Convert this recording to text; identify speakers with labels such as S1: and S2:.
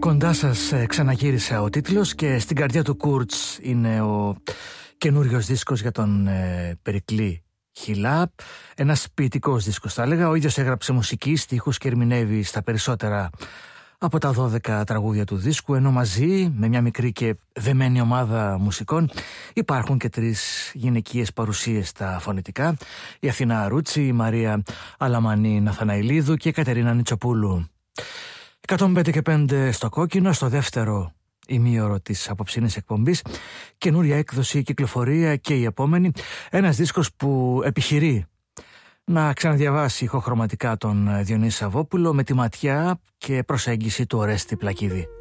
S1: κοντά σας ξαναγύρισε ο τίτλος και στην καρδιά του Κούρτς είναι ο καινούριος δίσκος για τον Περικλή Χιλά. Ένας ποιητικός δίσκος θα έλεγα. Ο ίδιος έγραψε μουσική, στίχους και ερμηνεύει στα περισσότερα από τα 12 τραγούδια του δίσκου, ενώ μαζί με μια μικρή και δεμένη ομάδα μουσικών υπάρχουν και 3 γυναικείες παρουσίες στα φωνητικά: η Αθηνά Αρούτσι, η Μαρία Αλαμανή Ναθαναηλίδου και η Κατερίνα Νιτσοπούλου. 105 και 5 στο κόκκινο, στο δεύτερο ημίωρο της απόψινής εκπομπής. Καινούρια έκδοση, κυκλοφορία και η επόμενη. Ένας δίσκος που επιχειρεί να ξαναδιαβάσει ηχοχρωματικά τον Διονύση Σαββόπουλο με τη ματιά και προσέγγιση του Ορέστη Πλακίδη.